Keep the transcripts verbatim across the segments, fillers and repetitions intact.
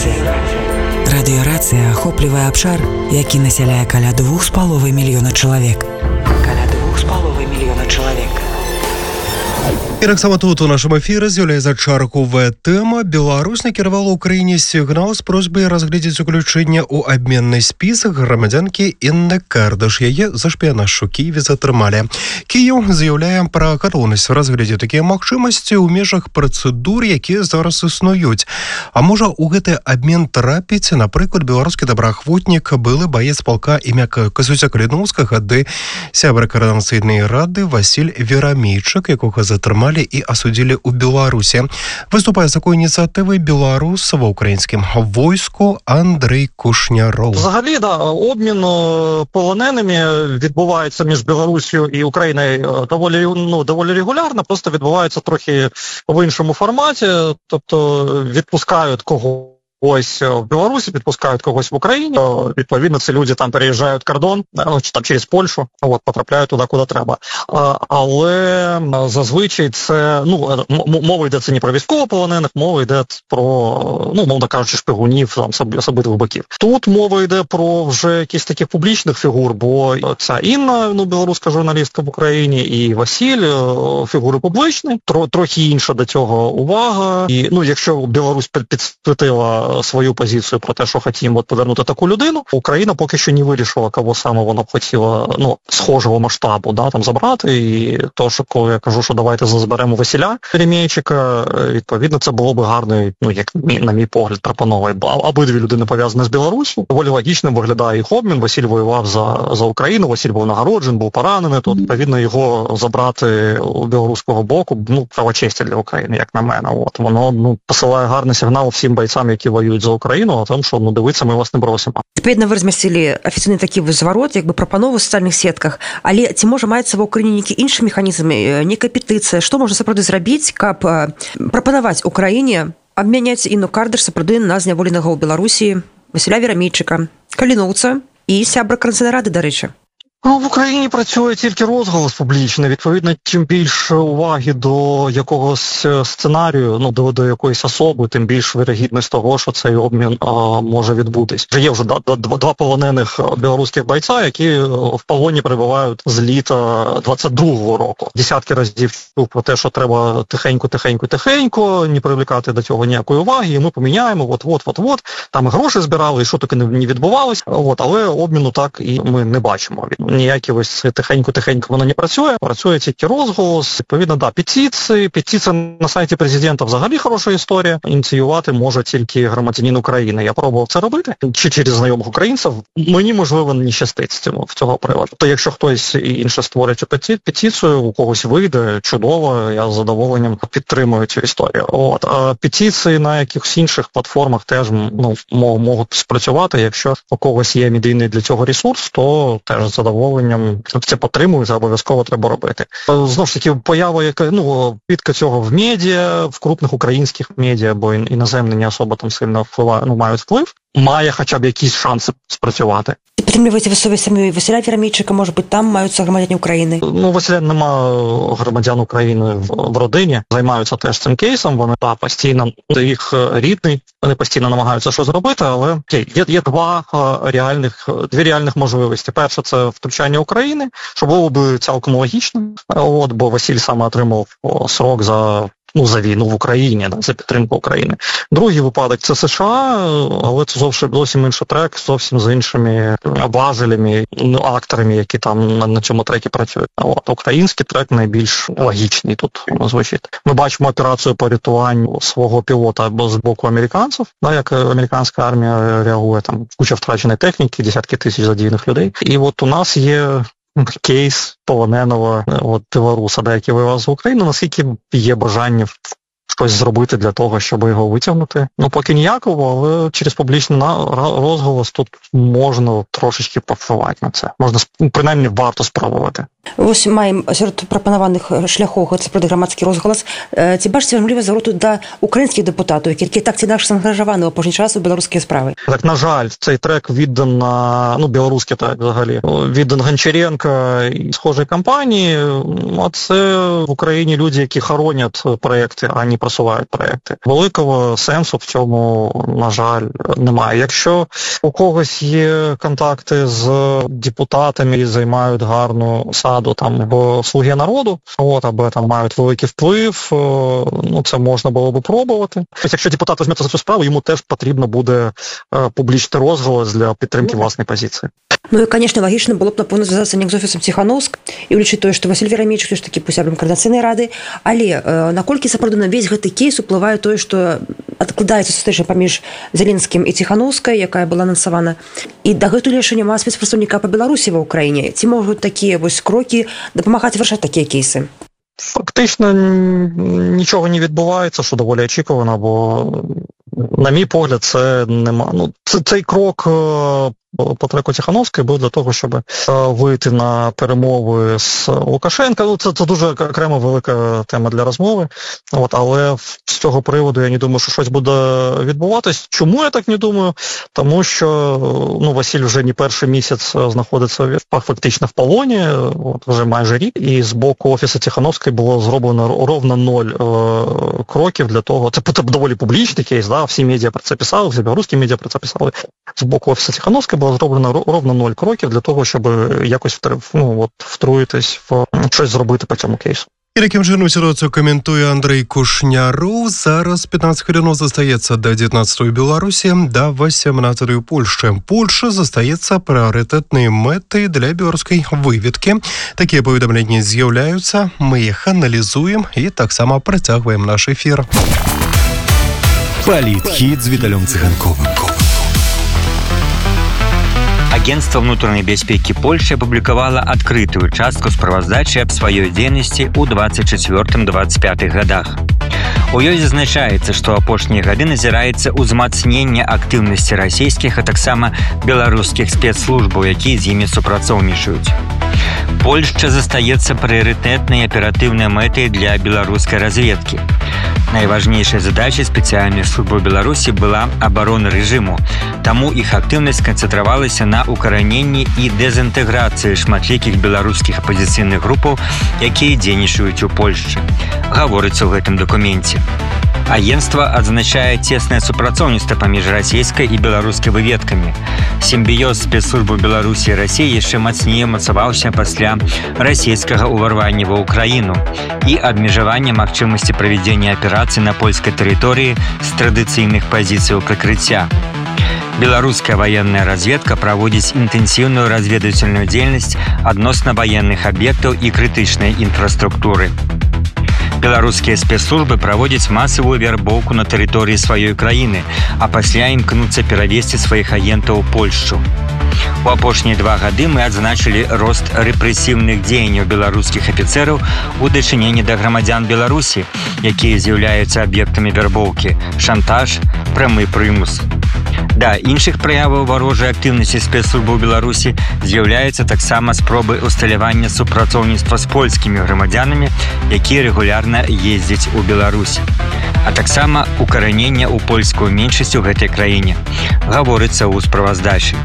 Радиорацыя. Радиорацыя ахоплівае абшар, які насяляе каля двух з паловай мільёна чалавек. Каля двух з паловай мільёна чалавек. І таксама тут у нашому ефірі з'являється чаркова тема. Білорусь накерувала Україні сигнал з просьбою розглядіти включення у обмінний список громадянки Інни Кардаш. Її за шпіонаж у Києві затримали. Київ заявляє про готовність в розгляді такі можливості у межах процедур, які зараз існують. А може у гэты обмін трапіць, наприклад, білоруський добраахвотнік, былы боец полка імя Касуся Каліновського, ды сябра Координаційної ради Василь Верамейчык, якого затримали і осудили у Білорусі. Виступає з такою ініціативою білорус в українському війську Андрій Кушняров. Взагалі, да, обмін полоненими відбувається між Білорусією і Україною доволі, ну, доволі регулярно, просто відбувається трохи в іншому форматі, тобто відпускають кого ось в Білорусі, підпускають когось в Україні. Відповідно, ці люди там переїжджають кордон, ну, чи там через Польщу, от, потрапляють туди, куди треба. А, але зазвичай це, ну, мова йде це не про військовополонених, мова йде про, ну, мовно кажучи, шпигунів там, з обидвох боків. Тут мова йде про вже якісь таких публічних фігур, бо ця Інна, ну, білоруська журналістка в Україні, і Василь, фігури публічні, тро, трохи інша до цього увага. І, ну, якщо Білорусь підсвітила свою позицію про те, що хотімо от повернути таку людину, Україна поки що не вирішила, кого саме вона б хотіла, ну, схожого масштабу, да, там забрати. І то, що коли я кажу, що давайте заберемо Василя Верамейчыка, відповідно, це було б гарний, ну, як на мій погляд, пропоновий. Обидві людини пов'язані з Білоруссю. Доволі логічним виглядає їх обмін. Василь воював за, за Україну, Василь був нагороджений, був поранений. Тут, відповідно, його забрати у білоруського боку, ну, правочестя для України, як на мене. От. Воно, ну, посилає гарний сигнал всім бойцям, які воюють за Україну, а тому, що, ну, дивіться, ми вас не бросимо. Відповідно, ви розмістили офіційний такий зворот, якби пропанову в соціальних сетках, але ці може мається в Україні які інші механізми, нека петиція, що можна сапраўды зробити, каб прапанаваць Україні обмяняць Інну Кардаш сапраўды на зняволенага ў Беларусі Василя Верамейчыка, Каліноўца і сябра Координаційної ради, до речі. Ну, в Україні працює тільки розголос публічний. Відповідно, чим більше уваги до якогось сценарію, ну, до, до якоїсь особи, тим більш вірогідність того, що цей обмін а, може відбутись. Вже є вже два, два, два полонених білоруських бойця, які в полоні перебувають з літа двадцять другого року. Десятки разів чув про те, що треба тихенько, тихенько, тихенько, не привлекати до цього ніякої уваги, і ми поміняємо, от-от, от-от. Там гроші збирали, і що таки не відбувалось. От, але обміну так і ми не бачимо. Ніякі ось тихенько-тихенько воно не працює, працює тільки розголос, відповідно, да, петиції, петиція на сайті президента взагалі хороша історія, ініціювати може тільки громадянин України. Я пробував це робити, чи через знайомих українців, мені, можливо, не щастить з цього, в цього приводу. То якщо хтось інше створить цю петицію, у когось вийде, чудово, я з задоволенням підтримую цю історію. От. А петиції на якихось інших платформах теж, ну, можуть спрацювати, якщо у когось є медійний для цього ресурс, то теж з задоволенням це підтримують, обов'язково треба робити. Знову ж таки, поява, яка, ну, підка цього в медіа, в крупних українських медіа, бо іноземні не особо там сильно впливають, ну, мають вплив, має хоча б якісь шанси спрацювати. Підтримуєте ви собі самі Василя Верамейчыка, може бути, там маються громадяни України? Ну, Василя нема громадян України в, в родині, займаються теж цим кейсом, вони, та, постійно, їх рідний, вони постійно намагаються щось зробити, але є, є два реальних, дві реальних можливості. Перше, це втручання України, що було б цілком логічно, от, бо Василь саме отримав срок за ну, за війну в Україні, да, за підтримку України. Другий випадок – це США, але це зовсім, зовсім інший трек, зовсім з іншими важелями, ну, акторами, які там на, на цьому трекі працюють. От, український трек найбільш логічний тут звучить. Ми бачимо операцію по рятуванню свого пілота з боку американців, да, як американська армія реагує, там куча втраченої техніки, десятки тисяч задіяних людей. І от у нас є кейс полоненого от, білоруса, да, який воював з Україною, наскільки є бажання щось зробити для того, щоб його витягнути. Ну, поки ніякого, але через публічний розголос тут можна трошечки повпливати на це. Можна, принаймні, варто спробувати. Вось маем сярод прапанаваных шляхоў гэта сапраўды грамадскі розгалас. Ці бачыце важлівасць звароту да украінскіх дэпутатаў, які так ці інакш ангажаваны ў апошні час у беларускія справы? Так, на жаль, цей трек віддан на, ну, беларускі так, взагалі, віддан Гончаренка і схожої кампанії, а це в Україні люди, які хоронять проекти, а не просувають проекти. Великого сенсу в цьому, на жаль, немає. Якщо у когось є контакти з депутатами і займають гарну саду там в «Слуги народу», от, або там мають великий вплив, ну, це можна було би пробувати. Тобто, якщо депутат візьметься за цю справу, йому теж потрібно буде публічний розголос для підтримки власної позиції. Ну і, конечно, лагічна было б, напэўна, звязацца неяк з офісам Ціхановск і ўлічыць тое, што Васіль Верамейчык ўсё ж такі пасябрам Коордынацыйнай рады, але э, наколькі сапраўды на весь гэты кейс уплывае тое, што адкладаецца сустрэча паміж Зеленскім і Ціхановскай, якая была анансавана, і дагэтуль яшчэ няма спецпрадстаўніка па Беларусі ва ўкраіне. Ці могуць такія вось крокі дапамагаць вырашаць такія кейсы? Фактично нічого не відбувається, що доволі очікувано, бо, на мій погляд, це нема. Ну, це, цей крок по треку Тихановської був для того, щоб вийти на перемови з Лукашенка. Ну, це, це дуже окрема велика тема для розмови. От, але з цього приводу я не думаю, що щось буде відбуватись. Чому я так не думаю? Тому що, ну, Василь вже не перший місяць знаходиться фактично в полоні, от, вже майже рік, і з боку офісу Тихановської було зроблено ровно ноль е, кроків для того. Це, це доволі публічний кейс, да? Всі медіа про це писали, всі білоруські медіа про це писали. З боку офісу Тихановської було зроблено ровно ноль кроків для того, щоб якось, ну, от, втруїтись в щось зробити по цьому кейсу. І таким чином ситуацію коментує Андрей Кушняров. Зараз пятнадцать хвилин застається до девятнадцатой Беларусі, до восемнадцатой Польщі. Польща застається пріоритетною метою для білоруської вивідки. Такі повідомлення з'являються, ми їх аналізуємо і так само притягуємо наш ефір. Політхід з Віталем Циганковим. Агентство внутренней бяспекі Польши апублікавала адкрытую частку справаздачы аб сваёй дзейнасці ў двадцать четвёртым — двадцать пятых годах. У ёй зазначаецца, што апошнія гады назіраецца ўзмацненне актыўнасці расійскіх, а таксама беларускіх спецслужбаў, якія з імі супрацоўнічаюць. Польшча застаецца прыярытэтнай аператыўнай мэтай для беларускай разведкі. Найважнейшай задачай спецыяльных службаў Беларусі была абарона рэжыму, таму іх актыўнасць канцэнтравалася на укараненні і дэзінтэграцыі шматлікіх беларускіх апазіцыйных групаў, якія дзейнічаюць у Польшчы, гаворыцца ў гэтым дакуменце. Агентство адзначае цеснае супрацоўніцтва паміж расійскай і беларускай выведкамі. Сімбіёз спецслужбаў Беларусі і Расіі яшчэ мацней умацаваўся пасля расійскага ўварвання ва ўкраіну і абмежавання магчымасці правядзення аперацый на польскай тэрыторыі з традыцыйных пазіцыяў прыкрыцця. Беларуская военная разведка праводзіць інтэнсіўную разведывательную дзейнасць адносна военных аб'ектаў і крытычнай інфраструктуры. Беларускія спецслужбы праводзяць масавую вярбоўку на тэрыторыі сваёй краіны, а пасля імкнуцца перавесці сваіх агентаў у Польшчу. У апошнія два гады мы адзначылі рост рэпрэсіўных дзеянняў беларускіх афіцэраў у дачыненні да грамадзян Беларусі, якія з'яўляюцца аб'ектамі вярбоўкі, шантаж, прамы прымус. Да іншых праяваў варожай актыўнасці спецслужбаў Беларусі з'яўляюцца таксама спробы усталявання супрацоўніцтва з польскімі грамадзянамі, якія рэгулярна ездзяць у Беларусь, а таксама укаранення ў польскую меншасць у гэтай краіне, гаворыцца ў справаздачы.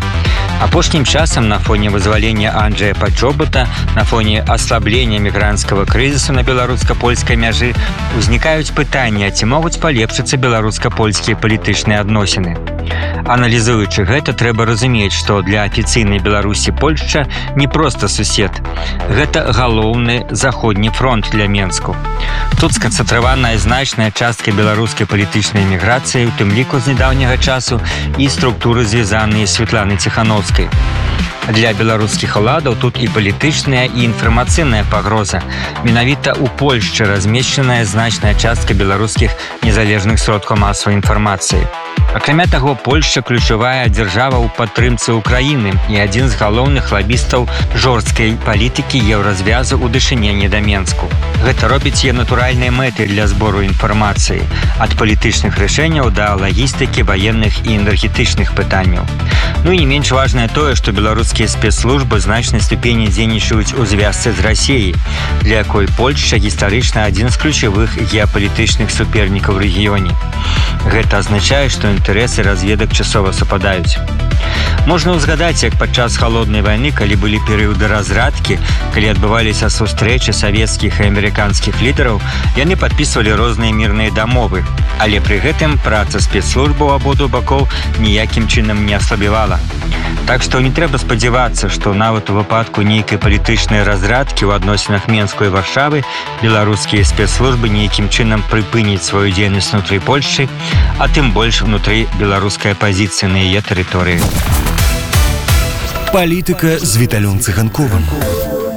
Апошнім часам на фоне вызвалення Анджэя Пачобута, на фоне аслаблення мігрантскага крызісу на беларуска-польскай мяжы узнікаюць пытанні, ці могуць палепшыцца беларуска-польскія палітычныя адносіны. Аналізуючы гэта, трэба разумець, што для афіцыйнай Беларусі Польшча не проста сусед. Гэта галоўны заходні фронт для Менску. Тут сканцэнтраваная значная частка беларускай палітычнай міграцыі, у тым ліку з нядаўняга часу, і структуры, звязаныя з Святланай Ціхановскай. Для беларускіх уладаў тут і палітычная, і інфармацыйная пагроза. Менавіта ў Польшчы размешчаная значная частка беларускіх незалежных сродкаў масавай інфармацыі. Акрамя таго, Польшча ключавая дзяржава ў падтрымцы Украіны і адзін з галоўных лабістаў жорсткай палітыкі еўразвязу ў дачыненні да Менску. Гэта робіць яе натуральнай мэтай для збору інфармацыі ад палітычных рашэнняў да лагістыкі, ваенных і энергетычных пытанняў. Ну і не менш важнае тое, што беларускія спецслужбы значнай ступені дзейнічаюць у звязцы з Расіяй, для якой Польшча гістарычна адзін з ключавых геапалітычных супернікаў у рэгіёне. Гэта азначае, што інтарэсы разведак часова супадаюць. Можна ўзгадаць, як падчас халоднай вайны, калі былі перыяды разрадкі, калі адбываліся сустрэчы савецкіх і амерыканскіх лідараў, яны падпісвалі розныя мірныя дамовы, але пры гэтым праца спецслужбаў абодвух бакоў ніякім чынам не аслабівала. Так што не трэба спадзявацца, што нават у выпадку нейкай палітычнай разрадкі ў адносінах Менску і Варшавы беларускія спецслужбы нейкім чынам прыпыняць сваю дзейнасць внутры Польшчы, а тым больш внутры беларускай апазіцыі на яе тэрыторыі. Палітыка з Віталём Цыганковым.